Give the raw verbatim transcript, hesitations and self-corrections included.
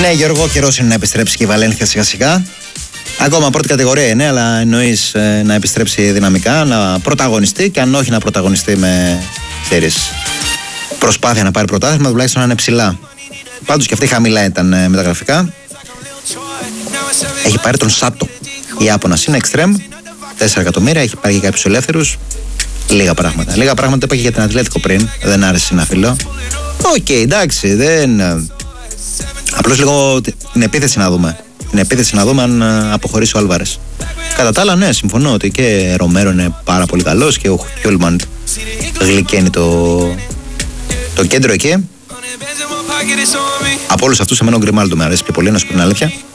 Ναι, Γιώργο, καιρός είναι να επιστρέψει και η Βαλένθια σιγά σιγά. Ακόμα πρώτη κατηγορία είναι, αλλά εννοείς ε, να επιστρέψει δυναμικά, να πρωταγωνιστεί και αν όχι να πρωταγωνιστεί με, ξέρεις, προσπάθεια να πάρει πρωτάθλημα, τουλάχιστον να είναι ψηλά. Πάντως και αυτή χαμηλά ήταν ε, με τα γραφικά. Έχει πάρει τον Σάτο. Η Ιάπωνας είναι εξτρέμ, τέσσερα εκατομμύρια, έχει πάρει και κάποιους ελεύθερους. Λίγα πράγματα. Λίγα πράγματα είπα και για την Ατλέτικο πριν, δεν άρεσε να φιλώ. Οκ, okay, εντάξει, δεν. Απλώς λίγο την επίθεση να δούμε. Την επίθεση να δούμε αν αποχωρήσει ο Άλβαρες. Κατά τα άλλα, ναι, συμφωνώ ότι και Ρομέρο είναι πάρα πολύ καλός και ο Χιόλμαν γλυκαίνει το, το κέντρο εκεί. Από όλους αυτούς, εμένα ο Γκριμάλντο με αρέσει πιο πολύ, να σου πω την αλήθεια.